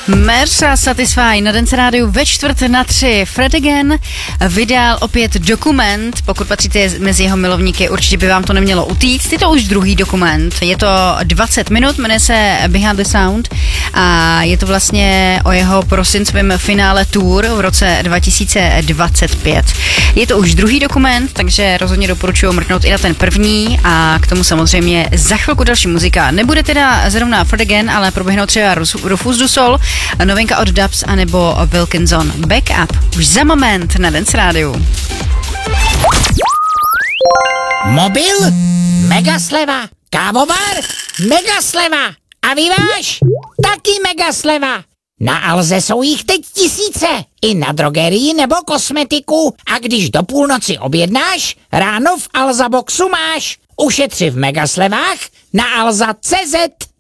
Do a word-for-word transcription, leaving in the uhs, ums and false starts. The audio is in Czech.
Mersa Satisfy na Dance Rádiu ve čtvrt na tři. Fred again vydal opět dokument, pokud patříte mezi jeho milovníky, určitě by vám to nemělo utíct. Je to už druhý dokument, je to dvacet minut, jmenuje se Behind the Sound a je to vlastně o jeho prosincovém finále tour v roce dva tisíce dvacet pět. Je to už druhý dokument, takže rozhodně doporučuji mrknout i na ten první a k tomu samozřejmě za chvilku další muzika. Nebude teda zrovna Fred again, ale proběhnou třeba Rufus du Sol, novinka od Dubs anebo Wilkinson. Back Up už za moment na Dance Rádiu. Mobil? Mega sleva. Kávovar? Mega sleva. A vyváž? Taky mega sleva. Na Alze jsou jich teď tisíce. I na drogerii nebo kosmetiku. A když do půlnoci objednáš, ráno v Alza Boxu máš. Ušetři v megaslevách na alza tečka cé zet.